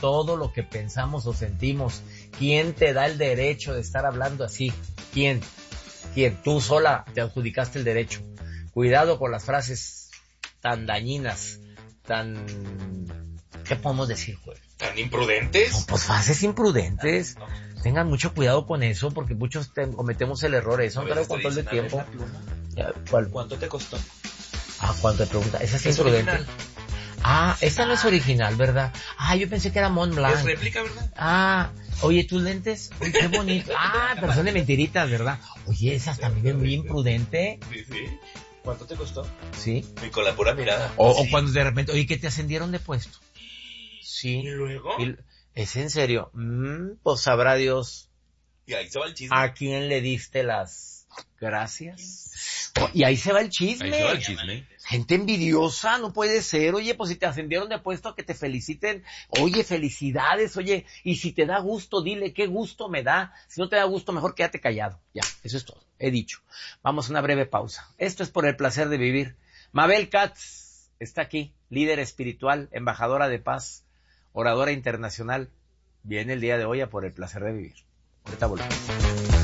todo lo que pensamos o sentimos. ¿Quién te da el derecho de estar hablando así? ¿Quién? Tú sola te adjudicaste el derecho. Cuidado con las frases tan dañinas, ¿qué podemos decir, güey? ¿Tan imprudentes? No, pues frases imprudentes. No. Tengan mucho cuidado con eso, porque muchos cometemos el error. Eso no te lo control de tiempo. ¿Cuál? ¿Cuánto te costó? ¿Cuánto te pregunta? Esa es imprudente. Original. Esa no es original, ¿verdad? Yo pensé que era Mont Blanc. Es réplica, ¿verdad? Oye, tus lentes, oye, qué bonito. Pero son de mentiritas, ¿verdad? Oye, esas también bien imprudente. Sí. ¿Cuánto te costó? Sí. Y con la pura mirada. O cuando de repente, oye, que te ascendieron de puesto. Sí. ¿Y luego? ¿Es en serio? Pues sabrá Dios. Y ahí se va el chisme. ¿A quién le diste las gracias? Y ahí se va el chisme. Gente envidiosa, no puede ser. Oye, pues si te ascendieron de puesto, que te feliciten. Oye, felicidades, oye. Y si te da gusto, dile qué gusto me da. Si no te da gusto, mejor quédate callado. Ya, eso es todo. He dicho. Vamos a una breve pausa. Esto es por el placer de vivir. Mabel Katz está aquí, líder espiritual, embajadora de paz, oradora internacional. Viene el día de hoy a por el placer de vivir. Ahorita volvemos.